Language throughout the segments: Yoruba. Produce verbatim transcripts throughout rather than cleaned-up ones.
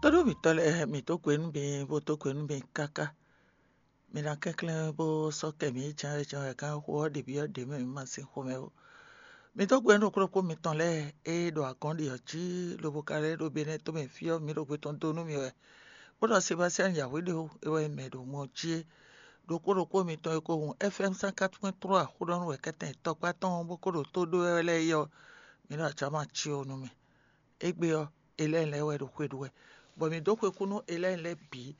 Todo mi tole mi to kwenu bi bo to kwenu bi kaka. Mi na kekle bo so ke mi cha cha ka ho de bi de mi ma si ho me. Mi to kwenu kro ko mi ton le e do akondi ochi lo bo kare do bi ne to me fio mi ro pe ton to nu mi e. Bo do Sébastien ya we do e we me do mo chi do ko ko mi ton ko hun F M cent quatre point trois ho do we keten to pa ton bo ko to do ele yo mi na cha ma chi onu mi. Egbe yo ele le we do kwedu we. Bo mi do kwe kunu ele le bi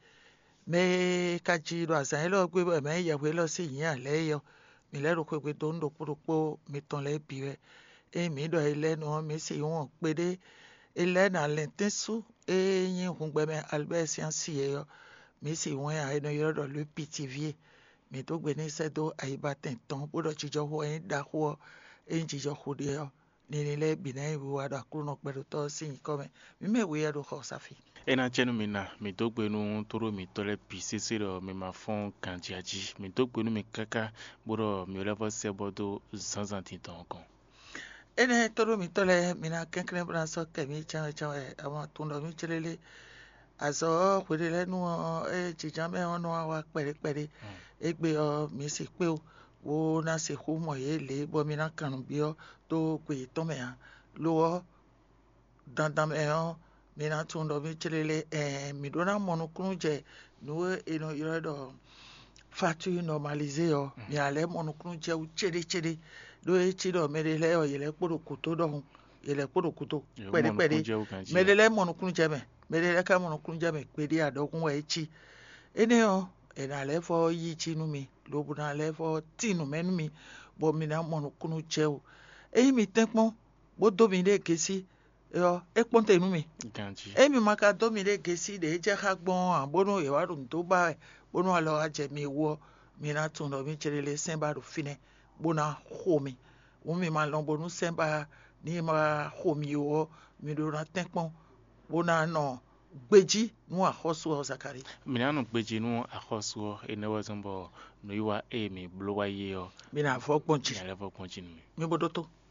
me ka ji do asan ele gbe me ye we lo si yin ale yo mi le ro kwe do ndo kuro mi ton le bi we e mi do ele no mi si won pe de ele na le tensu e yin hun gbe me Albert Science yo mi si won ya eno yo do le pitivier mi to gbe ni se do aiba ten ton bo do ji jo ho en da ho en ji jo ho de yo ni ni le bi na ibu wa da kuro no pe do to si yin ko me mi me we ya do ho safi. Ena chenu mina mi dogbe nu toro mi tole pisese ro mi ma fon kanjiaji mi dogbe nu mi kaka boro mi levo se bodo zanzan tinton kon. Ene toro mi tole mi na kenkre bra so ke mi cha cha e awon tun do mi chelele aso kwere lenu e jijan me ono wa pere pere egbe o mi si pe o wo na se ho mo ye le bo mi na kanu bi o to pe to me a lo dandan me o mi na tun do mi chelele e mi do na mo nu kun je no e no yo do fatu normaliser o mi ale mo nu kun je u chere chere do e chi do me le o ye le poro kuto do ye le poro kuto pere pere me le mo nu kun je me me le ka mo nu kun je me pe di adogun we chi ene o e na le fo yi chi nu mi lo bu na le fo ti nu me nu mi bo mi na mo nu kun je o e mi tenpon bo do mi le kesi yo e pon te nu mi e mi ma ka do mi le kesi de je ka gbon abonu e wa run to ba bonu alo aje mi wo mi na tun do mi chelele sen ba ro fine bona ho mi wo mi ma lo bonu sen ba ni ma ho mi o mi do na tenpon bona no gbeji nu ahosu o Zakari mi na no gbeji nu ahosu ene wo zombo no yiwa e mi blowa ye o mi na fo ponchi mi na le fo ponchi mi mi bodoto